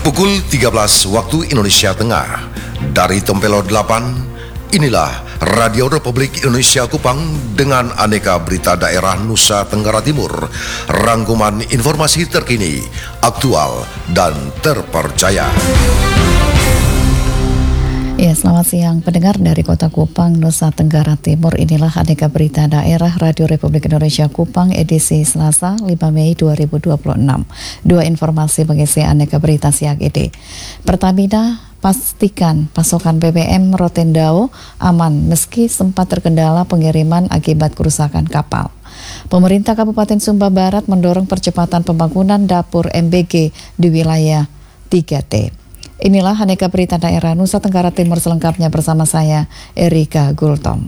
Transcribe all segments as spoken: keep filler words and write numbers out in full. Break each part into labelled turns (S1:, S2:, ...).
S1: Pukul tiga belas waktu Indonesia Tengah. Dari Tempelo delapan, inilah Radio Republik Indonesia Kupang dengan aneka berita daerah Nusa Tenggara Timur. Rangkuman informasi terkini, aktual, dan terpercaya.
S2: Ya, selamat siang pendengar dari Kota Kupang, Nusa Tenggara Timur. Inilah aneka berita daerah Radio Republik Indonesia Kupang edisi Selasa lima Mei dua ribu dua puluh enam. Dua informasi mengisi aneka berita siang ini. Pertamina pastikan pasokan B B M Rotendao aman meski sempat terkendala pengiriman akibat kerusakan kapal. Pemerintah Kabupaten Sumba Barat mendorong percepatan pembangunan dapur M B G di wilayah tiga T. Inilah aneka berita daerah Nusa Tenggara Timur selengkapnya bersama saya, Erika Gultom.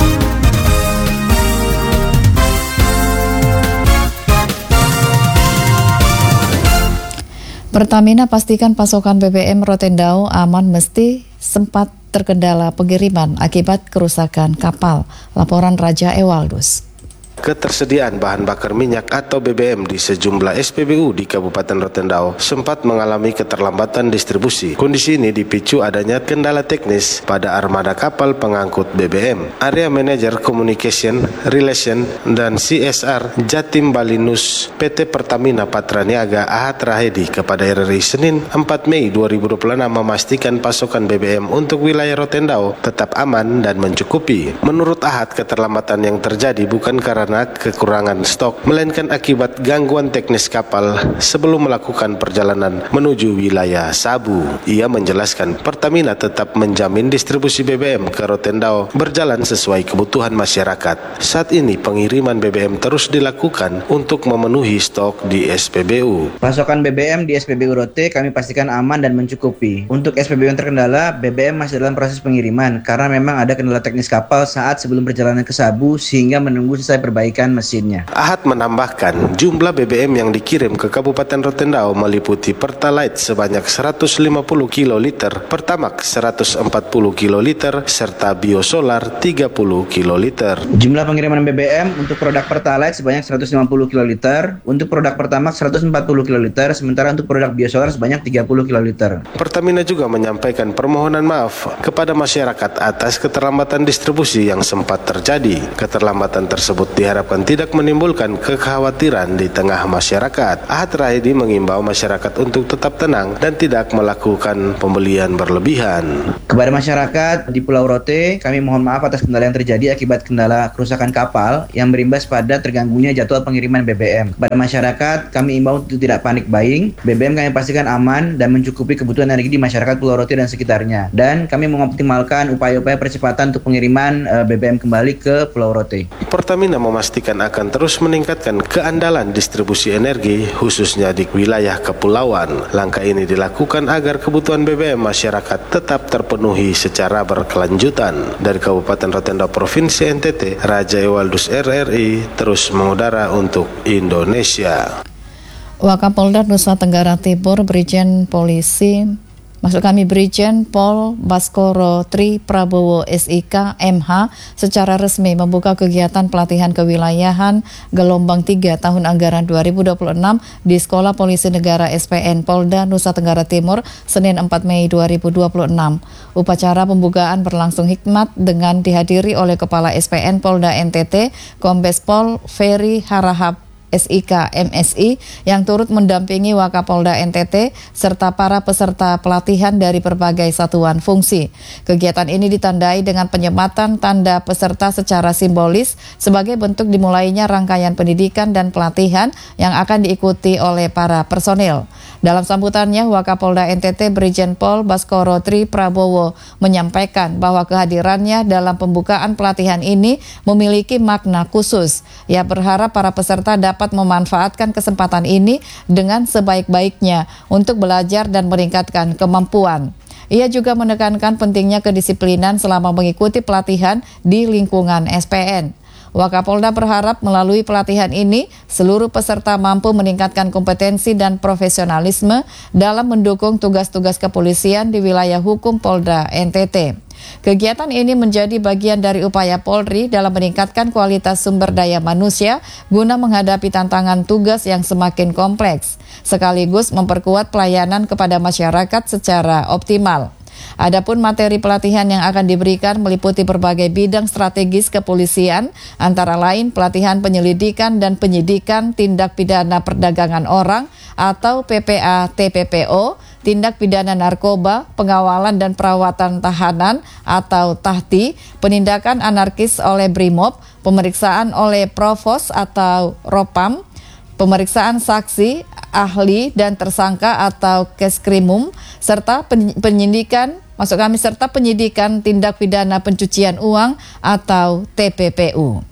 S2: Pertamina pastikan pasokan B B M Rotendao aman meski sempat terkendala pengiriman akibat kerusakan kapal. Laporan Raja Ewaldus.
S3: Ketersediaan bahan bakar minyak atau B B M di sejumlah S P B U di Kabupaten Rotendao sempat mengalami keterlambatan distribusi. Kondisi ini dipicu adanya kendala teknis pada armada kapal pengangkut B B M. Area Manager Communication, Relation, dan C S R Jatim Balinus P T Pertamina Patraniaga Ahad Rahedi kepada R R I Senin empat Mei dua ribu dua puluh enam memastikan pasokan B B M untuk wilayah Rotendao tetap aman dan mencukupi. Menurut Ahad, keterlambatan yang terjadi bukan karena kekurangan stok, melainkan akibat gangguan teknis kapal sebelum melakukan perjalanan menuju wilayah Sabu. Ia menjelaskan Pertamina tetap menjamin distribusi B B M ke Rotendao berjalan sesuai kebutuhan masyarakat. Saat ini pengiriman B B M terus dilakukan untuk memenuhi stok di S P B U.
S4: Pasokan B B M di S P B U Rote kami pastikan aman dan mencukupi. Untuk S P B U yang terkendala, B B M masih dalam proses pengiriman karena memang ada kendala teknis kapal saat sebelum perjalanan ke Sabu sehingga menunggu selesai perbaikan mesinnya.
S3: Ahad menambahkan jumlah B B M yang dikirim ke Kabupaten Rotendao meliputi Pertalite sebanyak seratus lima puluh kiloliter, Pertamax seratus empat puluh kiloliter, serta Biosolar tiga puluh kiloliter.
S4: Jumlah pengiriman B B M untuk produk Pertalite sebanyak seratus lima puluh kiloliter, untuk produk Pertamax seratus empat puluh kiloliter, sementara untuk produk Biosolar sebanyak tiga puluh kiloliter.
S3: Pertamina juga menyampaikan permohonan maaf kepada masyarakat atas keterlambatan distribusi yang sempat terjadi. Keterlambatan tersebut diharapkan tidak menimbulkan kekhawatiran di tengah masyarakat. Ahad Rahedi mengimbau masyarakat untuk tetap tenang dan tidak melakukan pembelian berlebihan.
S4: Kepada masyarakat di Pulau Rote, kami mohon maaf atas kendala yang terjadi akibat kendala kerusakan kapal yang berimbas pada terganggunya jadwal pengiriman B B M. Kepada masyarakat, kami imbau untuk tidak panik buying. B B M kami pastikan aman dan mencukupi kebutuhan energi di masyarakat Pulau Rote dan sekitarnya. Dan kami mengoptimalkan upaya-upaya percepatan untuk pengiriman uh, B B M kembali ke Pulau Rote.
S3: Pertamina memastikan akan terus meningkatkan keandalan distribusi energi khususnya di wilayah kepulauan. Langkah ini dilakukan agar kebutuhan B B M masyarakat tetap terpenuhi secara berkelanjutan. Dari Kabupaten Rotendao Provinsi N T T, Raja Ewaldus R R I terus mengudara untuk Indonesia.
S2: Wakapolda Nusa Tenggara Timur Brigjen Polisi Maksud kami Brigjen Pol Baskoro Tri Prabowo S I K M H secara resmi membuka kegiatan pelatihan kewilayahan gelombang tiga tahun anggaran dua ribu dua puluh enam di Sekolah Polisi Negara S P N Polda Nusa Tenggara Timur Senin empat Mei dua ribu dua puluh enam. Upacara pembukaan berlangsung hikmat dengan dihadiri oleh Kepala S P N Polda N T T Kombes Pol Ferry Harahap S I K M S I yang turut mendampingi Wakapolda N T T serta para peserta pelatihan dari berbagai satuan fungsi. Kegiatan ini ditandai dengan penyematan tanda peserta secara simbolis sebagai bentuk dimulainya rangkaian pendidikan dan pelatihan yang akan diikuti oleh para personil. Dalam sambutannya, Wakapolda N T T Brigjen Pol Baskoro Tri Prabowo menyampaikan bahwa kehadirannya dalam pembukaan pelatihan ini memiliki makna khusus. Ia berharap para peserta dapat memanfaatkan kesempatan ini dengan sebaik-baiknya untuk belajar dan meningkatkan kemampuan. Ia juga menekankan pentingnya kedisiplinan selama mengikuti pelatihan di lingkungan S P N. Wakapolda berharap melalui pelatihan ini, seluruh peserta mampu meningkatkan kompetensi dan profesionalisme dalam mendukung tugas-tugas kepolisian di wilayah hukum Polda N T T. Kegiatan ini menjadi bagian dari upaya Polri dalam meningkatkan kualitas sumber daya manusia guna menghadapi tantangan tugas yang semakin kompleks, sekaligus memperkuat pelayanan kepada masyarakat secara optimal. Adapun materi pelatihan yang akan diberikan meliputi berbagai bidang strategis kepolisian, antara lain pelatihan penyelidikan dan penyidikan tindak pidana perdagangan orang atau P P A T P P O, tindak pidana narkoba, pengawalan dan perawatan tahanan atau Tahti, penindakan anarkis oleh Brimob, pemeriksaan oleh Provos atau Ropam, pemeriksaan saksi, ahli dan tersangka atau Keskrimum, serta penyidikan, maksud kami serta penyidikan tindak pidana pencucian uang atau T P P U.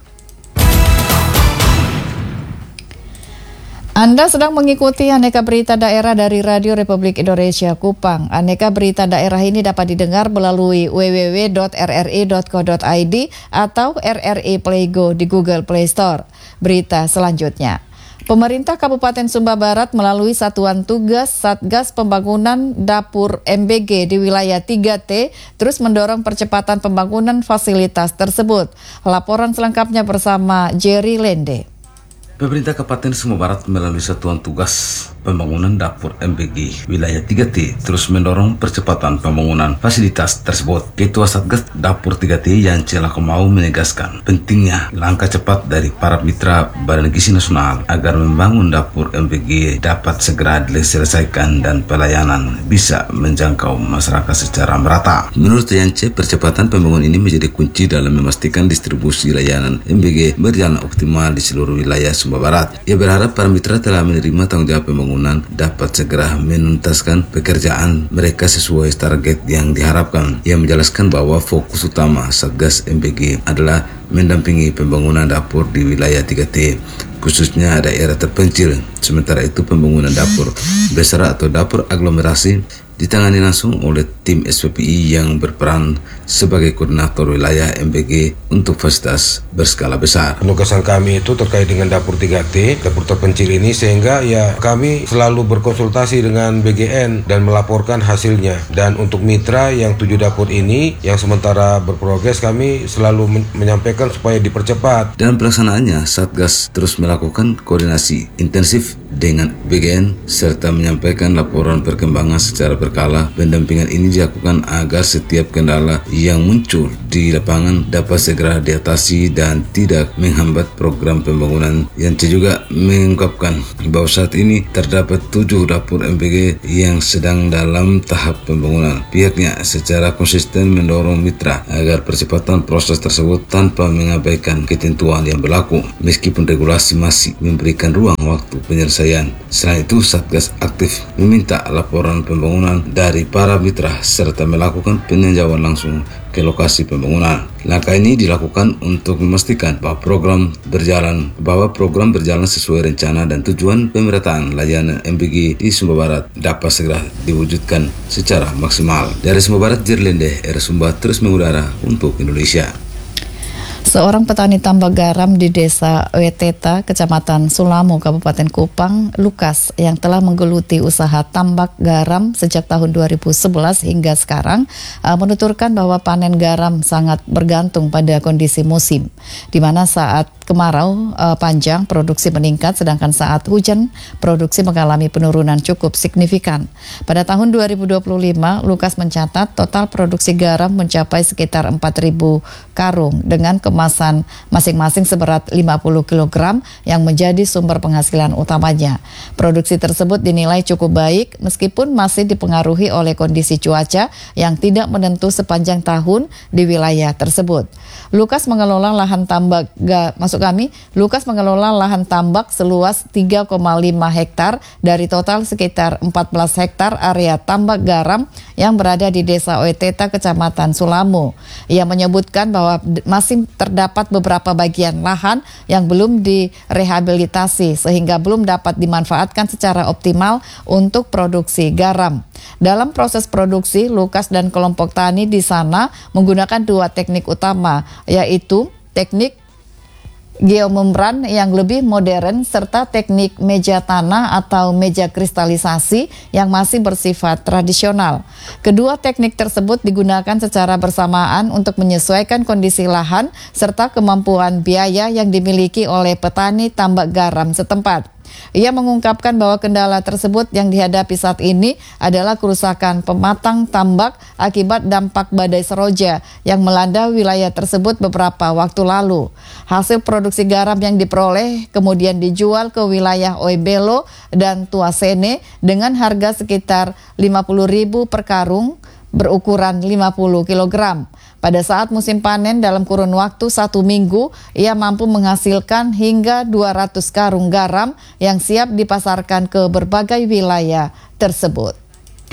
S2: Anda sedang mengikuti Aneka Berita Daerah dari Radio Republik Indonesia Kupang. Aneka Berita Daerah ini dapat didengar melalui w w w dot r r i dot co dot i d atau R R I Play Go di Google Play Store. Berita selanjutnya. Pemerintah Kabupaten Sumba Barat melalui Satuan Tugas Satgas Pembangunan Dapur M B G di wilayah tiga T terus mendorong percepatan pembangunan fasilitas tersebut. Laporan selengkapnya bersama Jerry Lende.
S5: Pemerintah Kabupaten Sumba Barat melalui Satuan Tugas Pembangunan Dapur M B G wilayah tiga T terus mendorong percepatan pembangunan fasilitas tersebut. Ketua Satgas Dapur tiga T Yance Lakomau menegaskan pentingnya langkah cepat dari para mitra Badan Gizi Nasional agar membangun dapur M B G dapat segera diselesaikan dan pelayanan bisa menjangkau masyarakat secara merata. Menurut Yance, percepatan pembangunan ini menjadi kunci dalam memastikan distribusi layanan M B G berjalan optimal di seluruh wilayah Sumba Barat. Ia berharap para mitra telah menerima tanggung jawab pembangunan dapat segera menuntaskan pekerjaan mereka sesuai target yang diharapkan. Ia menjelaskan bahwa fokus utama Satgas M B G adalah mendampingi pembangunan dapur di wilayah tiga T, khususnya daerah terpencil. Sementara itu pembangunan dapur besar atau dapur aglomerasi ditangani langsung oleh tim S P P I yang berperan sebagai koordinator wilayah M B G untuk fasilitas berskala besar.
S6: Penugasan kami itu terkait dengan dapur tiga T, dapur terpencil ini, sehingga ya kami selalu berkonsultasi dengan B G N dan melaporkan hasilnya. Dan untuk mitra yang tujuh dapur ini yang sementara berprogres, kami selalu men- menyampaikan supaya dipercepat.
S5: Dalam pelaksanaannya, Satgas terus melakukan koordinasi intensif dengan B G N serta menyampaikan laporan perkembangan secara berkala. Pendampingan ini dilakukan agar setiap kendala yang muncul di lapangan dapat segera diatasi dan tidak menghambat program pembangunan. Yang juga mengungkapkan bahwa saat ini terdapat tujuh dapur M B G yang sedang dalam tahap pembangunan. Pihaknya secara konsisten mendorong mitra agar percepatan proses tersebut tanpa mengabaikan ketentuan yang berlaku, meskipun regulasi masih memberikan ruang waktu penyelesaian. Selain itu, Satgas aktif meminta laporan pembangunan dari para mitra serta melakukan peninjauan langsung ke lokasi pembangunan. Langkah ini dilakukan untuk memastikan bahwa program berjalan bahwa program berjalan sesuai rencana dan tujuan pemerataan layanan M B G di Sumba Barat dapat segera diwujudkan secara maksimal. Dari Sumba Barat, Jerlende, R Sumba terus mengudara untuk Indonesia.
S2: Seorang petani tambak garam di Desa Weteta, Kecamatan Sulamo, Kabupaten Kupang, Lukas, yang telah menggeluti usaha tambak garam sejak tahun dua ribu sebelas hingga sekarang, uh, menuturkan bahwa panen garam sangat bergantung pada kondisi musim, di mana saat kemarau uh, panjang produksi meningkat, sedangkan saat hujan produksi mengalami penurunan cukup signifikan. Pada tahun dua ribu dua puluh lima, Lukas mencatat total produksi garam mencapai sekitar empat ribu karung dengan kemasan masing-masing seberat lima puluh kilogram yang menjadi sumber penghasilan utamanya. Produksi tersebut dinilai cukup baik meskipun masih dipengaruhi oleh kondisi cuaca yang tidak menentu sepanjang tahun di wilayah tersebut. Lukas mengelola lahan tambak ga, masuk kami, Lukas mengelola lahan tambak seluas tiga koma lima hektar dari total sekitar empat belas hektar area tambak garam yang berada di Desa Weteta, Kecamatan Sulamo. Ia menyebutkan bahwa masih terdapat beberapa bagian lahan yang belum direhabilitasi sehingga belum dapat dimanfaatkan secara optimal untuk produksi garam. Dalam proses produksi, Lukas dan kelompok tani di sana menggunakan dua teknik utama, yaitu teknik geomembran yang lebih modern, serta teknik meja tanah atau meja kristalisasi yang masih bersifat tradisional. Kedua teknik tersebut digunakan secara bersamaan untuk menyesuaikan kondisi lahan serta kemampuan biaya yang dimiliki oleh petani tambak garam setempat. Ia mengungkapkan bahwa kendala tersebut yang dihadapi saat ini adalah kerusakan pematang tambak akibat dampak badai Seroja yang melanda wilayah tersebut beberapa waktu lalu. Hasil produksi garam yang diperoleh kemudian dijual ke wilayah Oebelo dan Tuasene dengan harga sekitar lima puluh ribu per karung berukuran lima puluh kilogram. Pada saat musim panen dalam kurun waktu satu minggu, ia mampu menghasilkan hingga dua ratus karung garam yang siap dipasarkan ke berbagai wilayah tersebut.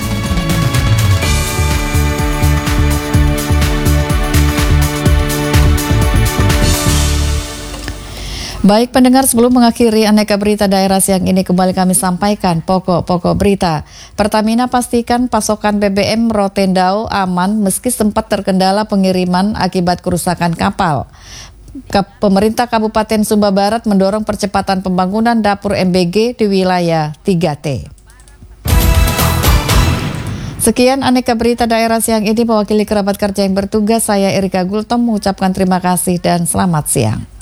S2: Baik pendengar, sebelum mengakhiri aneka berita daerah siang ini, kembali kami sampaikan pokok-pokok berita. Pertamina pastikan pasokan B B M Rotendao aman meski sempat terkendala pengiriman akibat kerusakan kapal. Pemerintah Kabupaten Sumba Barat mendorong percepatan pembangunan dapur M B G di wilayah tiga T. Sekian aneka berita daerah siang ini, mewakili kerabat kerja yang bertugas, saya Erika Gultom mengucapkan terima kasih dan selamat siang.